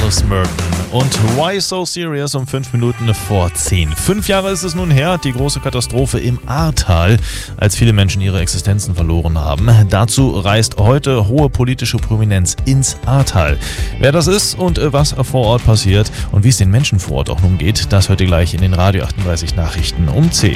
Thomas Merton und Why So Serious um 5 Minuten vor 10. 5 Jahre ist es nun her, die große Katastrophe im Ahrtal, als viele Menschen ihre Existenzen verloren haben. Dazu reist heute hohe politische Prominenz ins Ahrtal. Wer das ist und was vor Ort passiert und wie es den Menschen vor Ort auch nun geht, das hört ihr gleich in den Radio 38 Nachrichten um 10.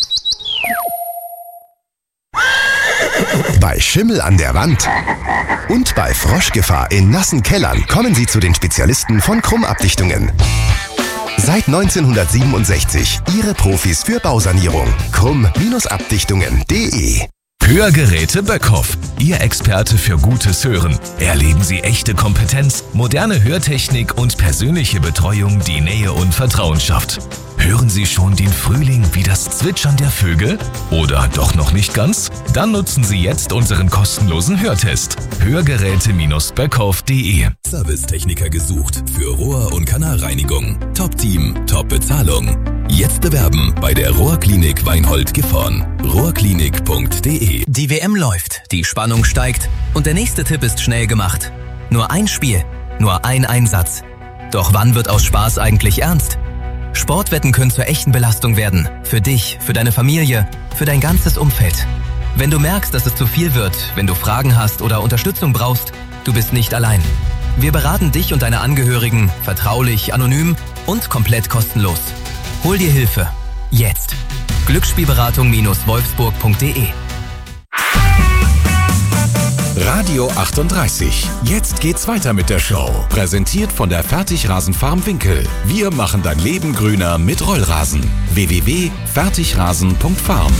Bei Schimmel an der Wand und bei Froschgefahr in nassen Kellern kommen Sie zu den Spezialisten von Krumm-Abdichtungen. Seit 1967 Ihre Profis für Bausanierung. Krumm-Abdichtungen.de. Hörgeräte Böckhoff, Ihr Experte für gutes Hören. Erleben Sie echte Kompetenz, moderne Hörtechnik und persönliche Betreuung, die Nähe und Vertrauen schafft. Hören Sie schon den Frühling wie das Zwitschern der Vögel? Oder doch noch nicht ganz? Dann nutzen Sie jetzt unseren kostenlosen Hörtest. Hörgeräte-Böckhoff.de. Servicetechniker gesucht für Rohr- und Kanalreinigung. Top-Team, Top-Bezahlung. Jetzt bewerben bei der Rohrklinik Weinhold-Gifhorn. Rohrklinik.de. Die WM läuft, die Spannung steigt und der nächste Tipp ist schnell gemacht. Nur ein Spiel, nur ein Einsatz. Doch wann wird aus Spaß eigentlich ernst? Sportwetten können zur echten Belastung werden. Für dich, für deine Familie, für dein ganzes Umfeld. Wenn du merkst, dass es zu viel wird, wenn du Fragen hast oder Unterstützung brauchst, du bist nicht allein. Wir beraten dich und deine Angehörigen vertraulich, anonym und komplett kostenlos. Hol dir Hilfe. Jetzt. Glücksspielberatung-wolfsburg.de. Radio 38. Jetzt geht's weiter mit der Show. Präsentiert von der Fertigrasenfarm Winkel. Wir machen dein Leben grüner mit Rollrasen. www.fertigrasen.farm.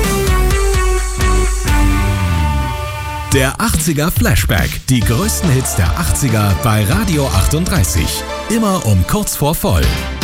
Der 80er Flashback. Die größten Hits der 80er bei Radio 38. Immer um kurz vor voll.